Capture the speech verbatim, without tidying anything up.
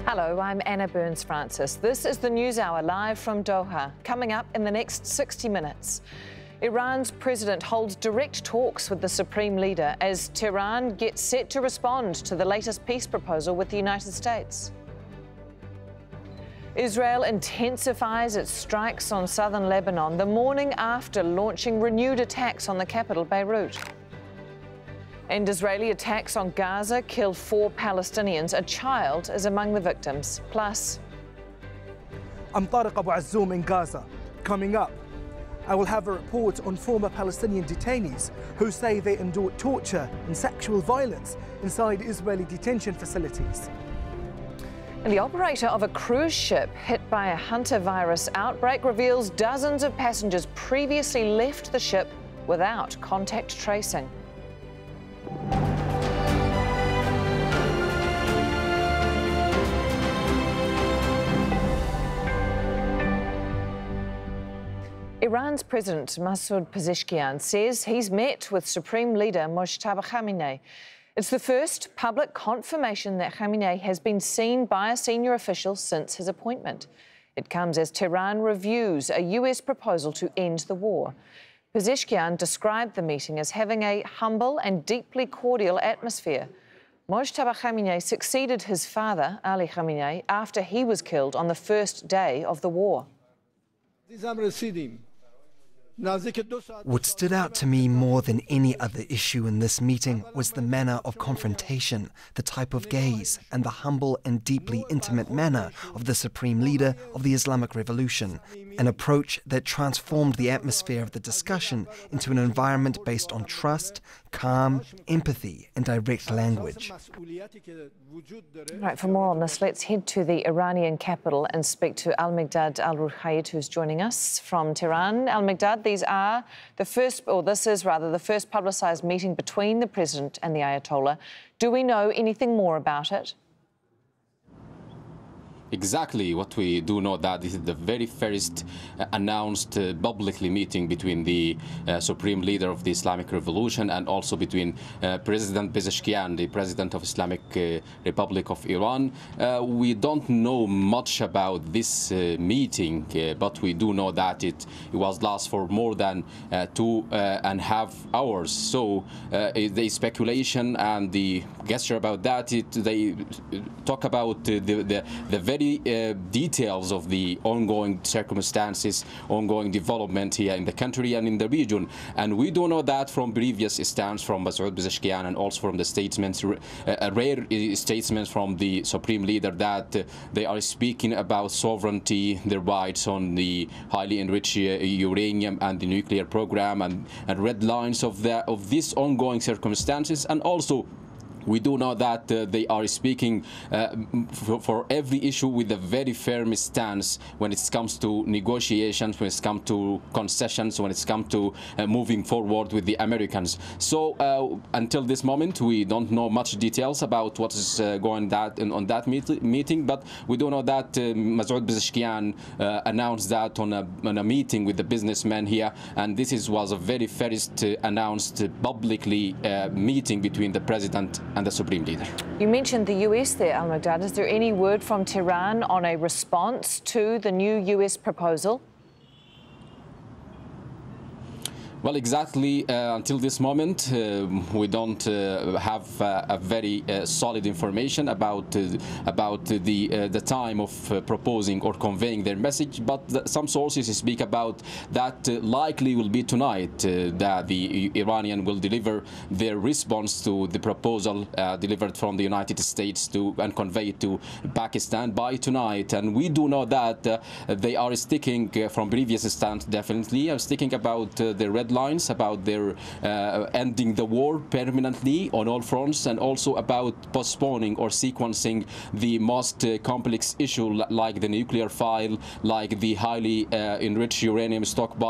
Hello, I'm Anna Burns-Francis. This is the News Hour live from Doha. Coming up in the next sixty minutes, Iran's president holds direct talks with the supreme leader as Tehran gets set to respond to the latest peace proposal with the United States. Israel intensifies its strikes on southern Lebanon the morning after launching renewed attacks on the capital, Beirut. And Israeli attacks on Gaza kill four Palestinians. A child is among the victims. Plus, I'm Tariq Abu Azzoum in Gaza. Coming up, I will have a report on former Palestinian detainees who say they endured torture and sexual violence inside Israeli detention facilities. And the operator of a cruise ship hit by a hantavirus outbreak reveals dozens of passengers previously left the ship without contact tracing. Iran's President Masoud Pezeshkian says he's met with Supreme Leader Mojtaba Khamenei. It's the first public confirmation that Khamenei has been seen by a senior official since his appointment. It comes as Tehran reviews a U S proposal to end the war. Pezeshkian described the meeting as having a humble and deeply cordial atmosphere. Mojtaba Khamenei succeeded his father, Ali Khamenei, after he was killed on the first day of the war. What stood out to me more than any other issue in this meeting was the manner of confrontation, the type of gaze, and the humble and deeply intimate manner of the Supreme Leader of the Islamic Revolution, an approach that transformed the atmosphere of the discussion into an environment based on trust, calm, empathy, and direct language. Right, for more on this, let's head to the Iranian capital and speak to Al-Miqdad Al-Ruhayd, who's joining us from Tehran. Al-Miqdad, these are the first, or this is rather, the first publicised meeting between the President and the Ayatollah. Do we know anything more about it? Exactly what we do know, that this is the very first uh, announced uh, publicly meeting between the uh, Supreme Leader of the Islamic Revolution and also between uh, President Pezeshkian, the President of Islamic uh, Republic of Iran. Uh, we don't know much about this uh, meeting, uh, but we do know that it, it was last for more than uh, two uh, and a half hours. So uh, the speculation and the gesture about that, it, they talk about uh, the, the, the very Uh, details of the ongoing circumstances, ongoing development here in the country and in the region. And we do know that from previous stands from Masoud Pezeshkian and also from the statements, uh, rare statements from the Supreme Leader, that uh, they are speaking about sovereignty, the rights on the highly enriched uh, uranium and the nuclear program, and, and red lines of, the, of these ongoing circumstances. And also we do know that uh, they are speaking uh, for, for every issue with a very firm stance when it comes to negotiations, when it comes to concessions, when it comes to uh, moving forward with the Americans. So uh, until this moment, we don't know much details about what is uh, going that in, on that meet meeting, but we do know that uh, Masoud Pezeshkian uh, announced that on a, on a meeting with the businessmen here, and this is, was a very first uh, announced uh, publicly uh, meeting between the President and the Supreme Leader. You mentioned the U S there, Al-Miqdad. Is there any word from Tehran on a response to the new U S proposal? Well, exactly. Uh, until this moment, uh, we don't uh, have uh, a very uh, solid information about uh, about the uh, the time of uh, proposing or conveying their message. But the, some sources speak about that uh, likely will be tonight uh, that the Iranian will deliver their response to the proposal uh, delivered from the United States to and conveyed to Pakistan by tonight. And we do know that uh, they are sticking uh, from previous stands, definitely are sticking about uh, the red lines, about their uh, ending the war permanently on all fronts, and also about postponing or sequencing the most uh, complex issue like the nuclear file, like the highly uh, enriched uranium stockpile.